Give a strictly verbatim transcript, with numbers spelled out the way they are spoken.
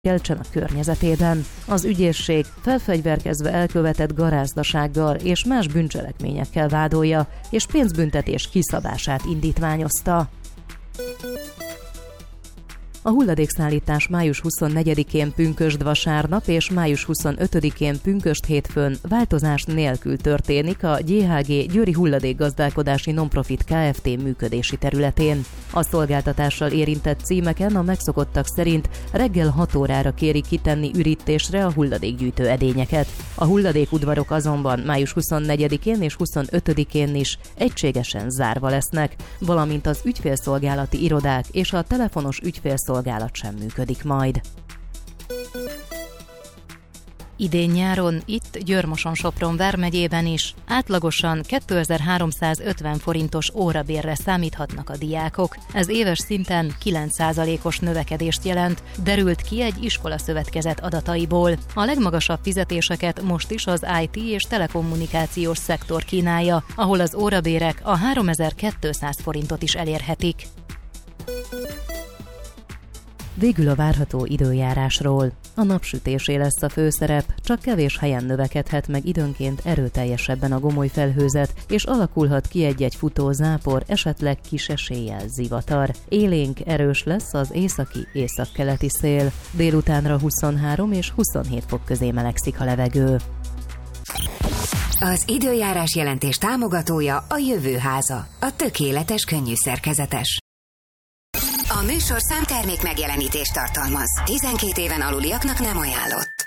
keltsen a környezetében. Az ügyészség felfegyverkezve elkövetett garázdasággal és más bűncselekményekkel vádolja, és pénzbüntetés kiszabását indítványozta. A hulladékszállítás május huszonnegyedikén pünkösd vasárnap és május huszonötödikén pünkösd hétfőn változás nélkül történik a gé há gé Győri Hulladékgazdálkodási Nonprofit Kft. Működési területén. A szolgáltatással érintett címeken a megszokottak szerint reggel hat órára kérik kitenni ürítésre a hulladékgyűjtő edényeket. A hulladékudvarok azonban május huszonnegyedikén és huszonötödikén is egységesen zárva lesznek, valamint az ügyfélszolgálati irodák és a telefonos ügyfélszolgálati szolgálat sem működik majd. Idén nyáron itt Győr-Moson-Sopron vármegyében is átlagosan kétezer-háromszázötven forintos órabérre számíthatnak a diákok. Ez éves szinten kilenc százalékos növekedést jelent, derült ki egy iskolaszövetkezet adataiból. A legmagasabb fizetéseket most is az i té és telekommunikációs szektor kínálja, ahol az órabérek a háromezer-kétszáz forintot is elérhetik. Végül a várható időjárásról. A napsütésé lesz a főszerep, csak kevés helyen növekedhet meg időnként erőteljesebben a gomoly felhőzet, és alakulhat ki egy-egy futó zápor, esetleg kis eséllyel zivatar. Élénk erős lesz az északi északkeleti szél. Délutánra huszonhárom és huszonhét fok közé melegszik a levegő. Az időjárás jelentés támogatója a Jövőháza, a tökéletes könnyű szerkezetes. A műsorszám termék megjelenítést tartalmaz. tizenkét éven aluliaknak nem ajánlott.